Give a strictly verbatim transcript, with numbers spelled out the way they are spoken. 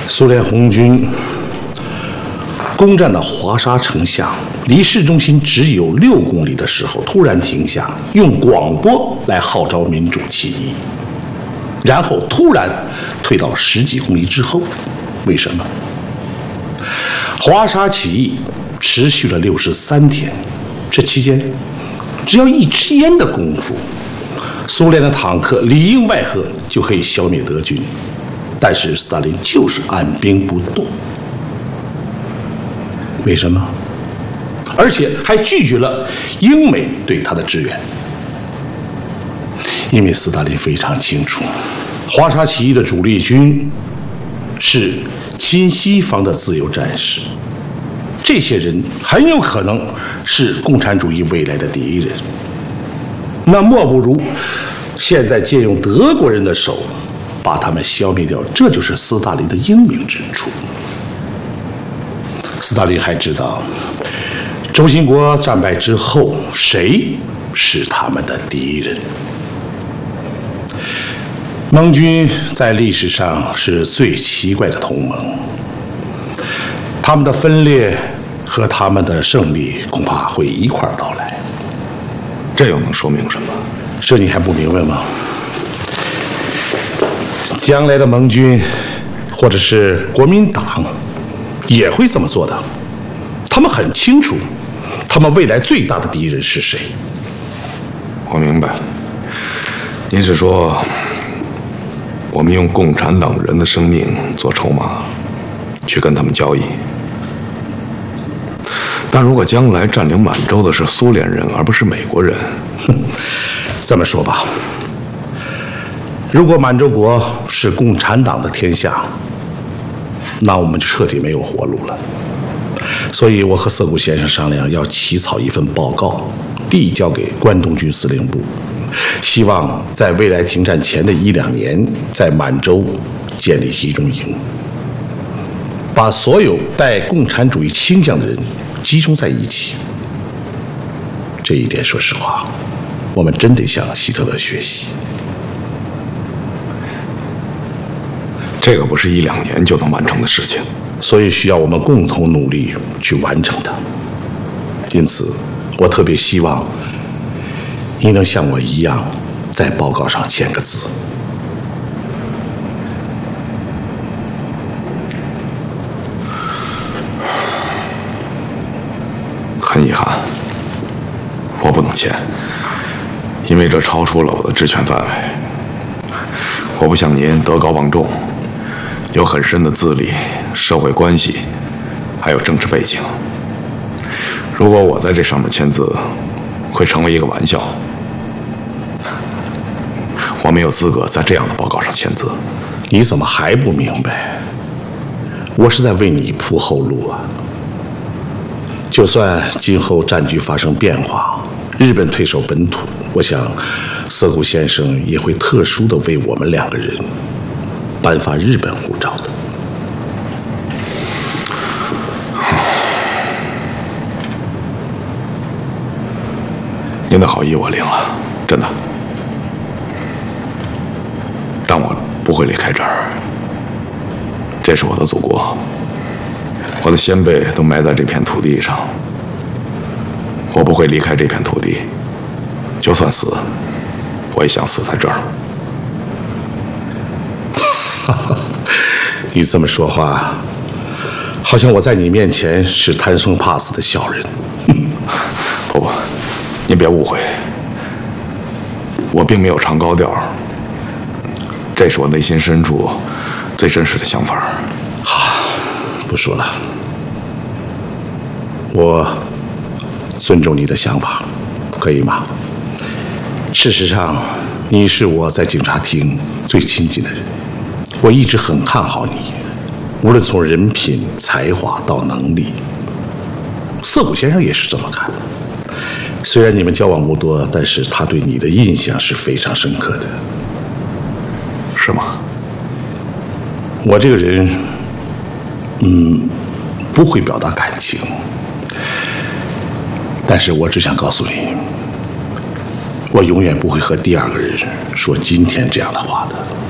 苏联红军攻占了华沙城下，离市中心只有六公里的时候，突然停下，用广播来号召民主起义，然后突然退到十几公里之后。为什么？华沙起义持续了六十三天，这期间只要一支烟的功夫，苏联的坦克里应外合就可以消灭德军，但是斯大林就是按兵不动。为什么？而且还拒绝了英美对他的支援，因为斯大林非常清楚，华沙起义的主力军是亲西方的自由战士，这些人很有可能是共产主义未来的敌人。那莫不如现在借用德国人的手把他们消灭掉，这就是斯大林的英明之处。斯大林还知道，轴心国战败之后，谁是他们的敌人？盟军在历史上是最奇怪的同盟，他们的分裂和他们的胜利恐怕会一块儿到来。 这又能说明什么？ 这你还不明白吗？将来的盟军或者是国民党也会这么做的，他们很清楚他们未来最大的敌人是谁。 我明白，您是说我们用共产党人的生命做筹码去跟他们交易，但如果将来占领满洲的是苏联人而不是美国人， 这么说吧，如果满洲国是共产党的天下，那我们就彻底没有活路了。所以我和涩谷先生商量，要起草一份报告，递交给关东军司令部，希望在未来停战前的一两年，在满洲建立集中营，把所有带共产主义倾向的人集中在一起。这一点，说实话，我们真得向希特勒学习。 这个不是一两年就能完成的事情， 所以需要我们共同努力去完成它。因此，我特别希望你能像我一样，在报告上签个字。 很遗憾，我不能签，因为这超出了我的职权范围。我不像您德高望重，有很深的资历、社会关系，还有政治背景。如果我在这上面签字，会成为一个玩笑。我没有资格在这样的报告上签字。 你怎么还不明白？我是在为你铺后路啊！就算今后战局发生变化，日本退守本土，我想涩谷先生也会特殊的为我们两个人颁发日本护照的。 您的好意我领了，真的。但我不会离开这儿，这是我的祖国，我的先辈都埋在这片土地上，我不会离开这片土地，就算死，我也想死在这儿。 你这么说话，好像我在你面前是贪生怕死的小人。 不不，您别误会，我并没有唱高调，这是我内心深处最真实的想法。 好，不说了，我尊重你的想法，可以吗？事实上，你是我在警察厅最亲近的人，我一直很看好你，无论从人品、才华到能力。涩谷先生也是这么看的。虽然你们交往不多，但是他对你的印象是非常深刻的。 是吗？ 我这个人，嗯，不会表达感情，但是我只想告诉你，我永远不会和第二个人说今天这样的话的。